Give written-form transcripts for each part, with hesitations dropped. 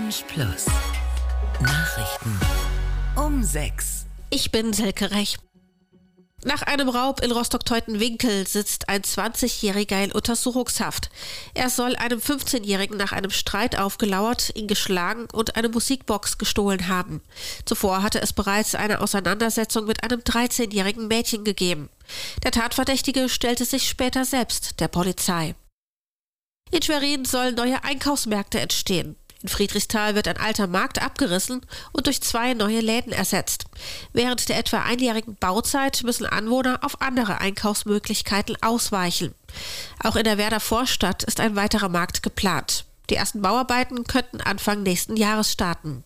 Lounge Plus. Nachrichten um 6. Ich bin Silke Rech. Nach einem Raub in Rostock-Teutenwinkel sitzt ein 20-Jähriger in Untersuchungshaft. Er soll einem 15-Jährigen nach einem Streit aufgelauert, ihn geschlagen und eine Musikbox gestohlen haben. Zuvor hatte es bereits eine Auseinandersetzung mit einem 13-jährigen Mädchen gegeben. Der Tatverdächtige stellte sich später selbst der Polizei. In Schwerin sollen neue Einkaufsmärkte entstehen. In Friedrichsthal wird ein alter Markt abgerissen und durch 2 neue Läden ersetzt. Während der etwa einjährigen Bauzeit müssen Anwohner auf andere Einkaufsmöglichkeiten ausweichen. Auch in der Werder Vorstadt ist ein weiterer Markt geplant. Die ersten Bauarbeiten könnten Anfang nächsten Jahres starten.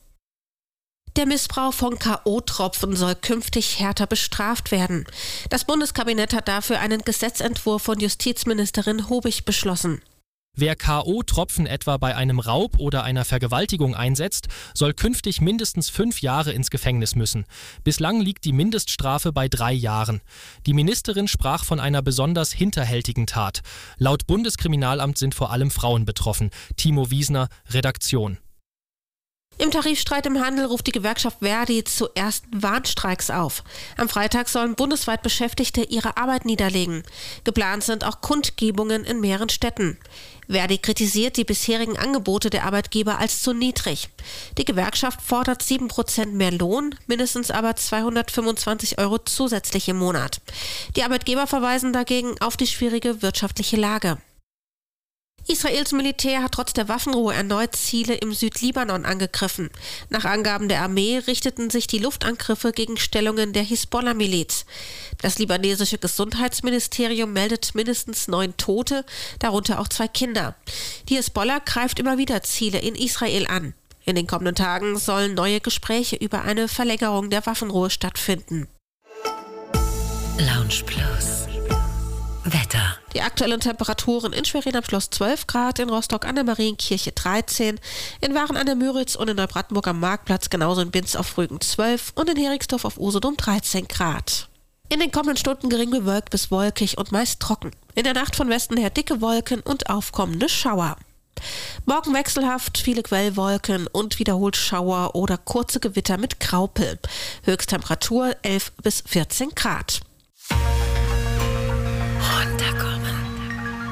Der Missbrauch von K.O.-Tropfen soll künftig härter bestraft werden. Das Bundeskabinett hat dafür einen Gesetzentwurf von Justizministerin Hobig beschlossen. Wer K.O.-Tropfen etwa bei einem Raub oder einer Vergewaltigung einsetzt, soll künftig mindestens 5 Jahre ins Gefängnis müssen. Bislang liegt die Mindeststrafe bei 3 Jahren. Die Ministerin sprach von einer besonders hinterhältigen Tat. Laut Bundeskriminalamt sind vor allem Frauen betroffen. Timo Wiesner, Redaktion. Im Tarifstreit im Handel ruft die Gewerkschaft Verdi zu ersten Warnstreiks auf. Am Freitag sollen bundesweit Beschäftigte ihre Arbeit niederlegen. Geplant sind auch Kundgebungen in mehreren Städten. Verdi kritisiert die bisherigen Angebote der Arbeitgeber als zu niedrig. Die Gewerkschaft fordert 7% mehr Lohn, mindestens aber 225 € zusätzlich im Monat. Die Arbeitgeber verweisen dagegen auf die schwierige wirtschaftliche Lage. Israels Militär hat trotz der Waffenruhe erneut Ziele im Südlibanon angegriffen. Nach Angaben der Armee richteten sich die Luftangriffe gegen Stellungen der Hisbollah-Miliz. Das libanesische Gesundheitsministerium meldet mindestens 9 Tote, darunter auch 2 Kinder. Die Hisbollah greift immer wieder Ziele in Israel an. In den kommenden Tagen sollen neue Gespräche über eine Verlängerung der Waffenruhe stattfinden. Lounge Plus. Wetter. Die aktuellen Temperaturen in Schwerin am Schloss 12 Grad, in Rostock an der Marienkirche 13, in Waren an der Müritz und in Neubrandenburg am Marktplatz, genauso in Binz auf Rügen 12 und in Heringsdorf auf Usedom 13 Grad. In den kommenden Stunden gering bewölkt bis wolkig und meist trocken. In der Nacht von Westen her dicke Wolken und aufkommende Schauer. Morgen wechselhaft, viele Quellwolken und wiederholt Schauer oder kurze Gewitter mit Graupel. Höchsttemperatur 11 bis 14 Grad. Runterkommen.